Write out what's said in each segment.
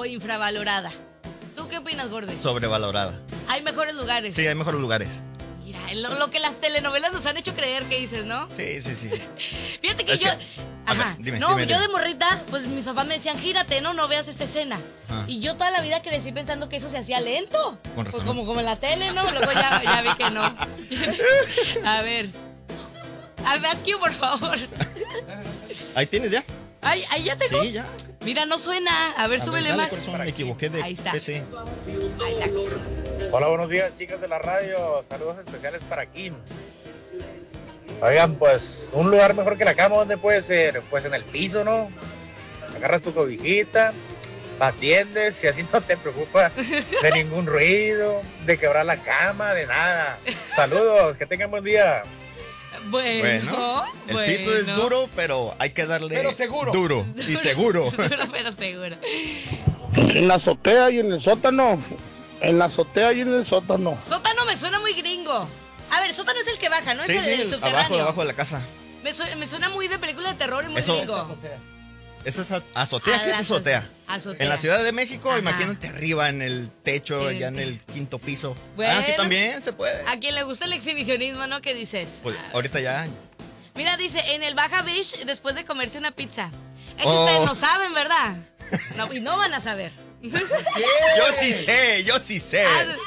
infravalorada? ¿Tú qué opinas, Gordo? Sobrevalorada. Hay mejores lugares. Sí, hay mejores lugares. Mira, lo que las telenovelas nos han hecho creer, ¿qué dices, no? Sí. Fíjate que Es yo... que- a ver, dime, yo dime. de morrita, pues mis papás me decían, gírate, no veas esta escena. Ah. Y yo toda la vida crecí pensando que eso se hacía lento. Con razón. Pues como en la tele, ¿no? Luego ya vi que no. A ver, Askew, por favor. Ahí tienes ya. Ahí ya tengo. Sí, ya. Mira, no suena. A ver, A súbele ver, dale, más. corazón, me equivoqué de Ahí está. PC. Ahí está. Hola, buenos días, chicas de la radio. Saludos especiales para Kim. Oigan, pues, un lugar mejor que la cama, ¿dónde puede ser? Pues en el piso, ¿no? Agarras tu cobijita, la atiendes y así no te preocupas de ningún ruido, de quebrar la cama, de nada. Saludos, que tengan buen día. Bueno, El piso es duro, pero hay que darle Pero seguro. duro y seguro. Duro, pero seguro. En la azotea y en el sótano. En la azotea y en el sótano. Sótano me suena muy gringo. A ver, sótano es el que baja, ¿no? Sí, es el sí, subterráneo. abajo de la casa. Me suena muy de película de terror y muy Eso- gringo. Esa es azotea. Ah, ¿Qué es la azotea? azotea. En la Ciudad de México, Ajá. imagínate arriba en el techo, Sí. ya en el quinto piso. Bueno. Aquí también se puede. A quien le gusta el exhibicionismo, ¿no? ¿Qué dices? Pues ahorita ya. Mira, dice, en el Baja Beach, después de comerse una pizza. Es que Oh. ustedes no saben, ¿verdad? No, y no van a saber. Yo sí sé.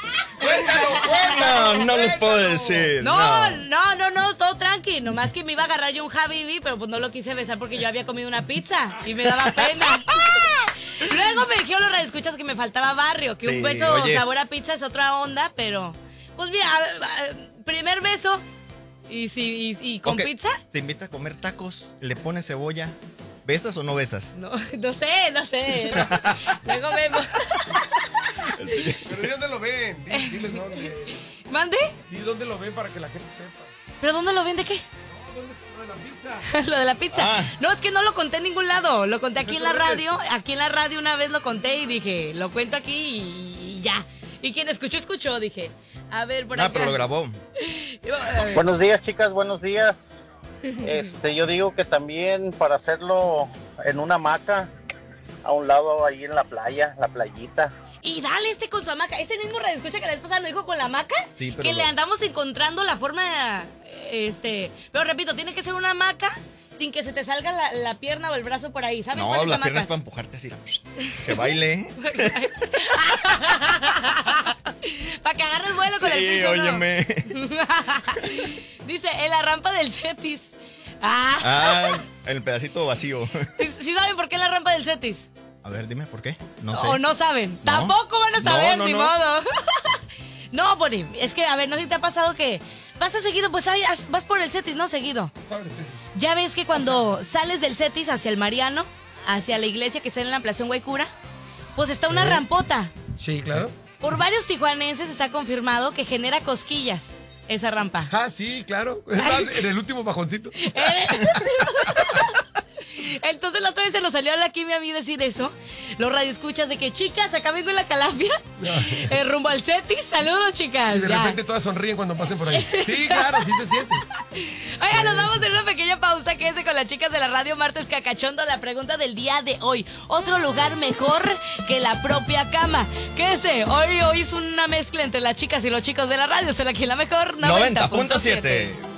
Ah, No les puedo decir. no, todo tranqui. Nomás que me iba a agarrar yo un Habibi, pero pues no lo quise besar porque yo había comido una pizza y me daba pena. Luego me dijeron los radioescuchas que me faltaba barrio, que Sí, un beso oye. sabor a pizza es otra onda, pero pues mira, primer beso y con Ok, pizza. Te invita a comer tacos, le pones cebolla. ¿Besas o no besas? No sé. Luego vemos. Pero ¿y dónde lo ven? Diles dónde. ¿Mande? ¿Y dónde lo ven para que la gente sepa? ¿Pero dónde lo ven? ¿De qué? ¿Dónde está la pizza? Lo de la pizza. Ah. No, es que no lo conté en ningún lado. Lo conté aquí en la ¿Dónde radio. Aquí en la radio una vez lo conté y dije, lo cuento aquí y ya. Y quien escuchó, dije. A ver, por Ah, acá. pero lo grabó. A ver. Buenos días, chicas, buenos días. Yo digo que también para hacerlo en una hamaca, a un lado ahí en la playa, la playita. Y dale con su hamaca. Ese mismo radioescucha que la vez pasada lo dijo con la hamaca. Sí, pero que le andamos encontrando la forma. Pero repito, tiene que ser una hamaca sin que se te salga la pierna o el brazo por ahí. ¿Sabes No, cuáles la pierna hamacas? es para empujarte así. Que baile. ¿eh? Para que agarres vuelo con el Sí, piso, ¿no? óyeme. Dice, en la rampa del Cetis. En el pedacito vacío. ¿Sí saben por qué la rampa del Cetis? A ver, dime por qué. No sé. ¿O no saben? No. Tampoco van a saber, No, ni no. modo. No, Boni, es que, a ver, ¿no sé si te ha pasado que vas a seguido? Pues ahí vas por el Cetis, ¿no? Seguido. Ya ves que cuando sales del Cetis hacia el Mariano, hacia la iglesia que está en la ampliación Guaycura, pues está una rampota. Sí, claro. Por varios tijuanenses está confirmado que genera cosquillas esa rampa. Ah, sí, claro. Es más, en el último bajoncito. Entonces la otra vez se nos salió a la Kimi a mí decir eso. Los radioescuchas de que, chicas, acá vengo en la Calafia, rumbo al Cetis. Saludos, chicas. Y de Ya. repente todas sonríen cuando pasen por ahí. Sí, claro, sí se siente. Oigan, nos vamos a una pequeña pausa. Quédense con las chicas de la radio Martes Cacachondo. La pregunta del día de hoy: ¿otro lugar mejor que la propia cama? Quédense. Hoy es una mezcla entre las chicas y los chicos de la radio. Será aquí la mejor 90.7.